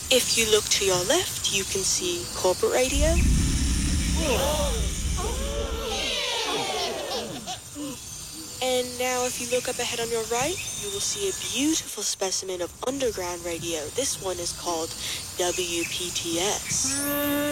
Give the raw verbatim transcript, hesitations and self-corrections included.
If you look to your left, you can see corporate radio. And now if you look up ahead on your right, you will see a beautiful specimen of underground radio. This one is called W P T S.